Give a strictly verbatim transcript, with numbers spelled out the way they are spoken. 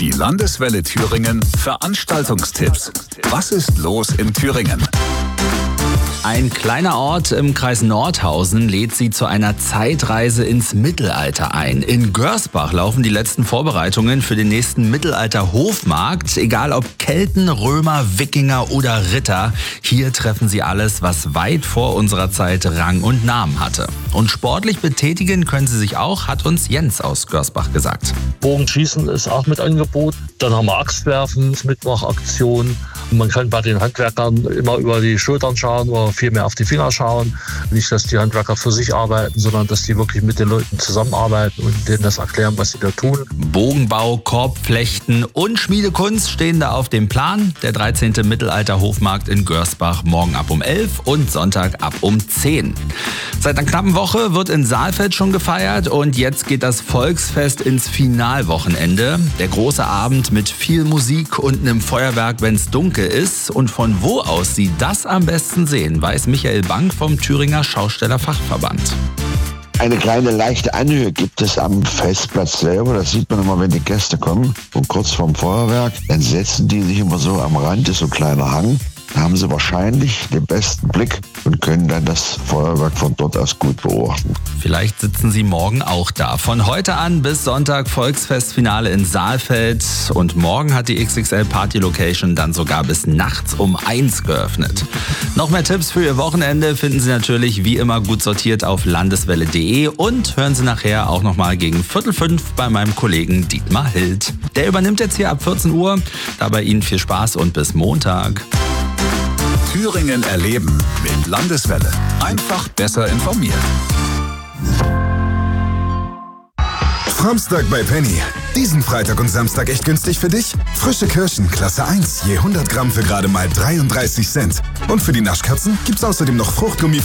Die Landeswelle Thüringen Veranstaltungstipps. Was ist los in Thüringen? Ein kleiner Ort im Kreis Nordhausen lädt Sie zu einer Zeitreise ins Mittelalter ein. In Görsbach laufen die letzten Vorbereitungen für den nächsten Mittelalter-Hofmarkt. Egal ob Kelten, Römer, Wikinger oder Ritter, hier treffen Sie alles, was weit vor unserer Zeit Rang und Namen hatte. Und sportlich betätigen können Sie sich auch, hat uns Jens aus Görsbach gesagt. Bogenschießen ist auch mit Angebot. Dann haben wir Axtwerfen, Mitmachaktion. Man kann bei den Handwerkern immer über die Schultern schauen oder viel mehr auf die Finger schauen. Nicht, dass die Handwerker für sich arbeiten, sondern dass die wirklich mit den Leuten zusammenarbeiten und denen das erklären, was sie da tun. Bogenbau, Korbflechten und Schmiedekunst stehen da auf dem Plan. Der dreizehnte Mittelalter-Hofmarkt in Görsbach morgen ab um elf und Sonntag ab um zehn. Seit einer knappen Woche wird in Saalfeld schon gefeiert und jetzt geht das Volksfest ins Finalwochenende. Der große Abend mit viel Musik und einem Feuerwerk, wenn es dunkel ist. Und von wo aus Sie das am besten sehen, weiß Michael Bank vom Thüringer Schaustellerfachverband. Eine kleine leichte Anhöhe gibt es am Festplatz selber. Das sieht man immer, wenn die Gäste kommen. Und kurz vorm Feuerwerk, dann setzen die sich immer so am Rand, ist so ein kleiner Hang. Da haben sie wahrscheinlich den besten Blick und können dann das Feuerwerk von dort aus gut beobachten. Vielleicht sitzen Sie morgen auch da. Von heute an bis Sonntag Volksfestfinale in Saalfeld. Und morgen hat die X X L Party Location dann sogar bis nachts um eins geöffnet. Noch mehr Tipps für Ihr Wochenende finden Sie natürlich wie immer gut sortiert auf landeswelle punkt de und hören Sie nachher auch nochmal gegen Viertel fünf bei meinem Kollegen Dietmar Hild. Der übernimmt jetzt hier ab vierzehn Uhr. Dabei Ihnen viel Spaß und bis Montag. Thüringen erleben mit Landeswelle. Einfach besser informiert. Framstag bei Penny. Diesen Freitag und Samstag echt günstig für dich? Frische Kirschen, Klasse eins, je hundert Gramm für gerade mal dreiunddreißig Cent. Und für die Naschkatzen gibt's außerdem noch Fruchtgummi